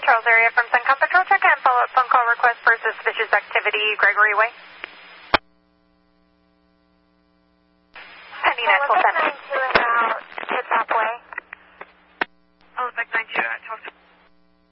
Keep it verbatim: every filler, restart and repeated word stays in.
Charles area from Suncom Patrol. Check and follow-up phone call request for suspicious activity, Gregory Way. Pending at full seven.